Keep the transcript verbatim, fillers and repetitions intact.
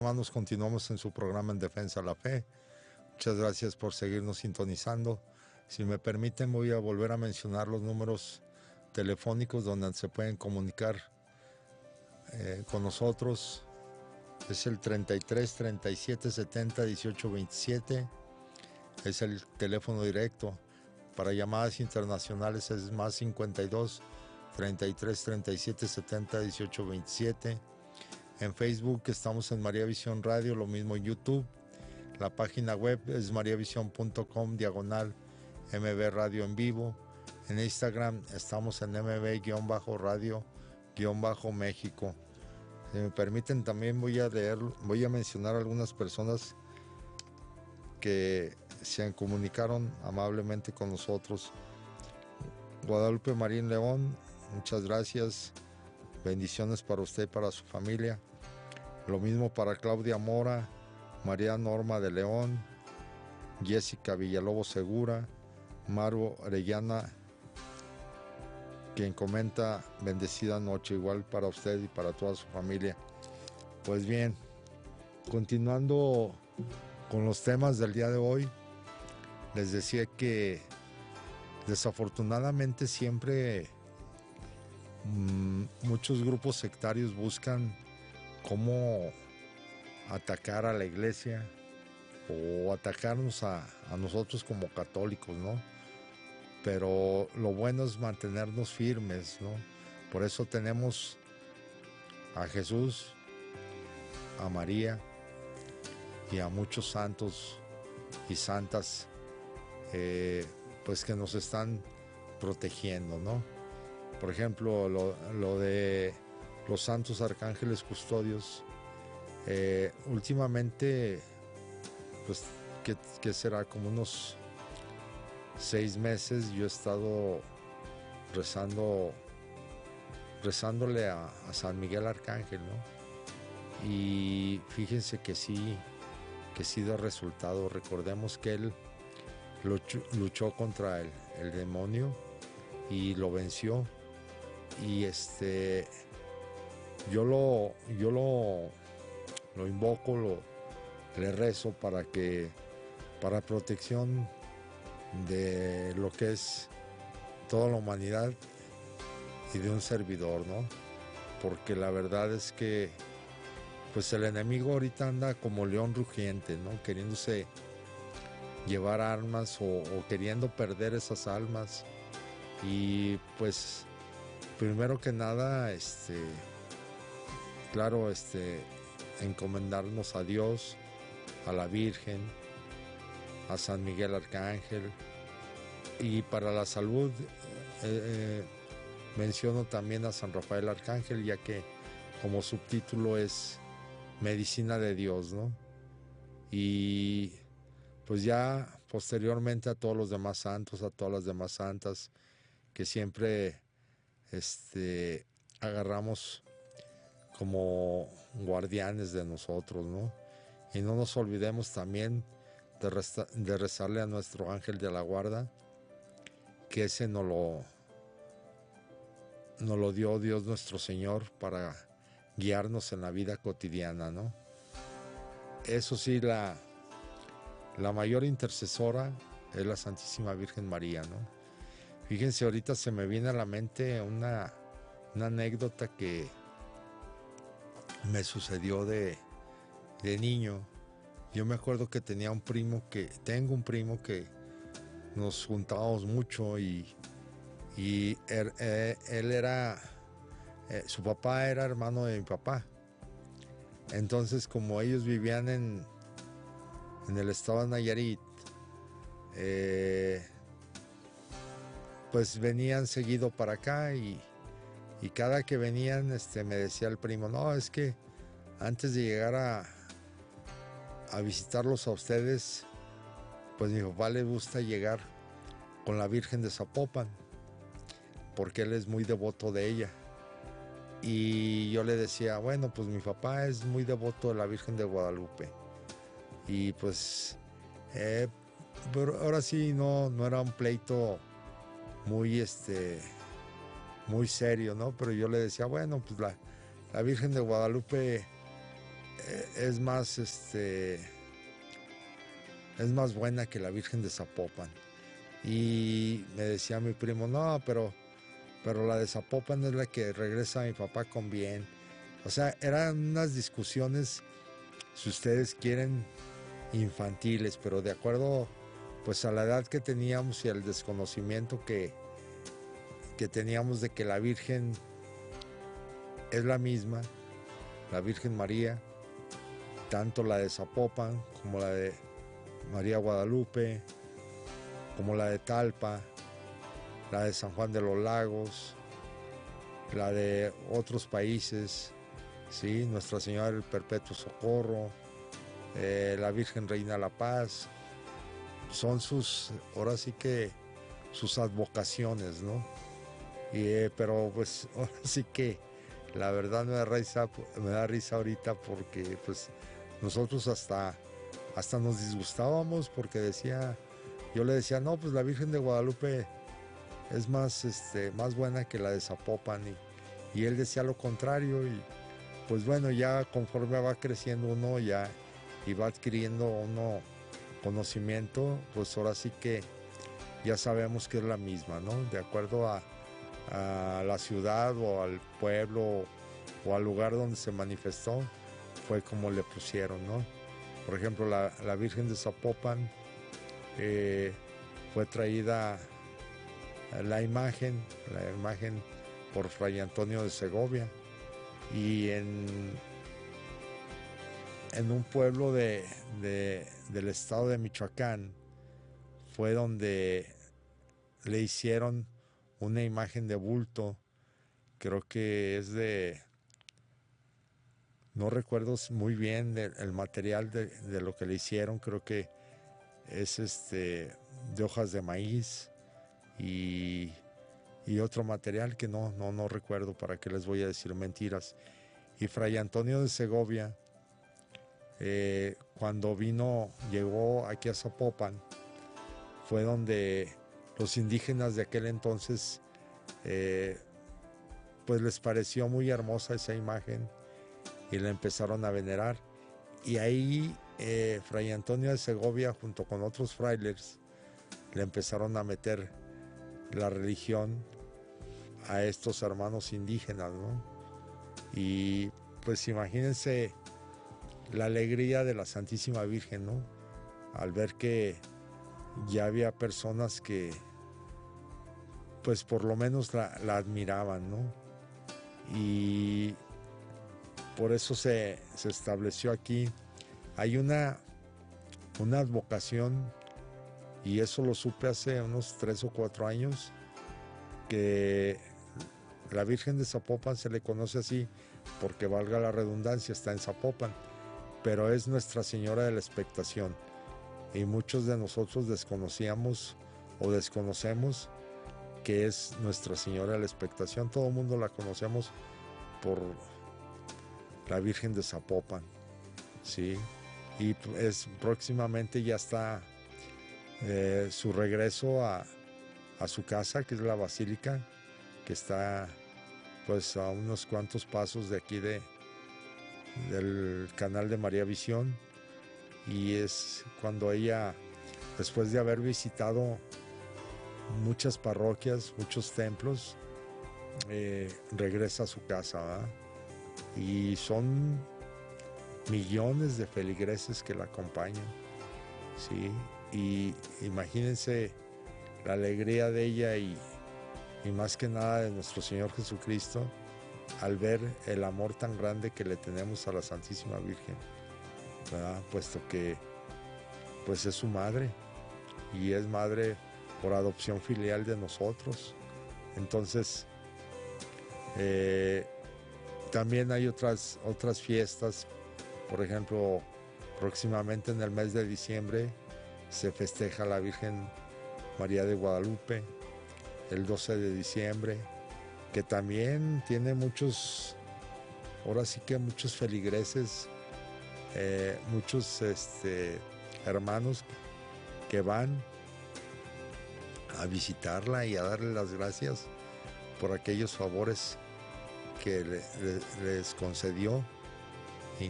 Hermanos, continuamos en su programa En Defensa de la Fe. Muchas gracias por seguirnos sintonizando. Si me permiten, voy a volver a mencionar los números telefónicos donde se pueden comunicar eh, con nosotros. Es el treinta y tres, treinta y siete, setenta, dieciocho, veintisiete. Es el teléfono directo. Para llamadas internacionales es más cincuenta y dos, treinta y tres, treinta y siete, setenta, dieciocho, veintisiete. En Facebook estamos en María Visión Radio, lo mismo en YouTube. La página web es mariavision punto com, diagonal M B Radio en vivo. En Instagram estamos en M B-radio-méxico. Si me permiten, también voy a leer, voy a mencionar algunas personas que se comunicaron amablemente con nosotros. Guadalupe Marín León, muchas gracias. Bendiciones para usted y para su familia. Lo mismo para Claudia Mora, María Norma de León, Jessica Villalobos Segura, Maru Arellana, quien comenta bendecida noche, igual para usted y para toda su familia. Pues bien, continuando con los temas del día de hoy, les decía que desafortunadamente siempre mmm, muchos grupos sectarios buscan cómo atacar a la iglesia o atacarnos a, a nosotros como católicos, ¿no? Pero lo bueno es mantenernos firmes, ¿no? Por eso tenemos a Jesús, a María y a muchos santos y santas eh, pues que nos están protegiendo, ¿no? Por ejemplo, lo, lo de los santos arcángeles custodios. Eh, últimamente, pues, ¿qué, qué será? Como unos seis meses yo he estado rezando, rezándole a, a San Miguel Arcángel, ¿no? Y fíjense que sí, que sí da resultado. Recordemos que él luchó, luchó contra el, el demonio y lo venció. Y este... Yo lo, yo lo, lo invoco, lo, le rezo para que, para protección de lo que es toda la humanidad y de un servidor, ¿no? Porque la verdad es que, pues el enemigo ahorita anda como león rugiente, ¿no? Queriéndose llevar armas o, o queriendo perder esas almas. Y pues, primero que nada, este... Claro, este, encomendarnos a Dios, a la Virgen, a San Miguel Arcángel. Y para la salud eh, eh, menciono también a San Rafael Arcángel, ya que como subtítulo es Medicina de Dios, ¿no? Y pues ya posteriormente a todos los demás santos, a todas las demás santas, que siempre este, agarramos como guardianes de nosotros, ¿no? Y no nos olvidemos también de, resta- de rezarle a nuestro ángel de la guarda, que ese nos lo, nos lo dio Dios nuestro Señor para guiarnos en la vida cotidiana, ¿no? Eso sí, la, la mayor intercesora es la Santísima Virgen María, ¿no? Fíjense, ahorita se me viene a la mente una, una anécdota que me sucedió de, de niño. Yo me acuerdo que tenía un primo que, tengo un primo que nos juntábamos mucho y, y er, eh, él era, eh, su papá era hermano de mi papá. Entonces, como ellos vivían en, en el estado de Nayarit, eh, pues venían seguido para acá y Y cada que venían, este, me decía el primo, no, es que antes de llegar a, a visitarlos a ustedes, pues mi papá le gusta llegar con la Virgen de Zapopan, porque él es muy devoto de ella. Y yo le decía, bueno, pues mi papá es muy devoto de la Virgen de Guadalupe. Y pues, eh, pero ahora sí, no, no era un pleito muy, este... muy serio, ¿no? Pero yo le decía, bueno, pues la, la Virgen de Guadalupe eh, es más, este, es más buena que la Virgen de Zapopan. Y me decía mi primo, no, pero, pero la de Zapopan es la que regresa a mi papá con bien. O sea, eran unas discusiones, si ustedes quieren, infantiles, pero de acuerdo pues a la edad que teníamos y al desconocimiento que, que teníamos de que la Virgen es la misma, la Virgen María, tanto la de Zapopan como la de María Guadalupe, como la de Talpa, la de San Juan de los Lagos, la de otros países, ¿sí? Nuestra Señora del Perpetuo Socorro, eh, la Virgen Reina La Paz, son sus, ahora sí que sus advocaciones, ¿no? Y, eh, pero pues ahora sí que la verdad me da risa, me da risa ahorita porque pues nosotros hasta, hasta nos disgustábamos porque decía, yo le decía, no, pues la Virgen de Guadalupe es más, este, más buena que la de Zapopan y, y él decía lo contrario y pues bueno, ya conforme va creciendo uno ya y va adquiriendo uno conocimiento, pues ahora sí que ya sabemos que es la misma, ¿no? De acuerdo a, a la ciudad o al pueblo o al lugar donde se manifestó, fue como le pusieron, ¿no? Por ejemplo, la, la Virgen de Zapopan eh, fue traída la imagen, la imagen por Fray Antonio de Segovia y en, en un pueblo de, de, del estado de Michoacán fue donde le hicieron una imagen de bulto, creo que es de, no recuerdo muy bien el, el material de, de lo que le hicieron, creo que es este de hojas de maíz y, y otro material que no, no, no recuerdo, para qué les voy a decir mentiras. Y Fray Antonio de Segovia, eh, cuando vino, llegó aquí a Zapopan, fue donde los indígenas de aquel entonces, eh, pues les pareció muy hermosa esa imagen y la empezaron a venerar. Y ahí eh, Fray Antonio de Segovia, junto con otros frailes, le empezaron a meter la religión a estos hermanos indígenas, ¿no? Y pues imagínense la alegría de la Santísima Virgen, ¿no? Al ver que ya había personas que pues por lo menos la, la admiraban, ¿no? Y por eso se, se estableció aquí. Hay una, una advocación, y eso lo supe hace unos tres o cuatro años, que la Virgen de Zapopan se le conoce así porque, valga la redundancia, está en Zapopan, pero es Nuestra Señora de la Expectación. Y muchos de nosotros desconocíamos o desconocemos que es Nuestra Señora de la Expectación. Todo el mundo la conocemos por la Virgen de Zapopan, ¿sí? Y es, próximamente ya está eh, su regreso a, a su casa, que es la Basílica, que está pues a unos cuantos pasos de aquí de, del canal de María Visión, y es cuando ella, después de haber visitado muchas parroquias, muchos templos, eh, regresa a su casa, ¿verdad? Y son millones de feligreses que la acompañan, ¿sí? Y imagínense la alegría de ella y, y más que nada de nuestro Señor Jesucristo al ver el amor tan grande que le tenemos a la Santísima Virgen, ¿verdad? Puesto que pues es su madre y es madre por adopción filial de nosotros. Entonces eh, también hay otras, otras fiestas. Por ejemplo, próximamente en el mes de diciembre se festeja la Virgen María de Guadalupe, el doce de diciembre, que también tiene muchos, ahora sí que muchos feligreses, eh, muchos este, hermanos que van a visitarla y a darle las gracias por aquellos favores que le, le, les concedió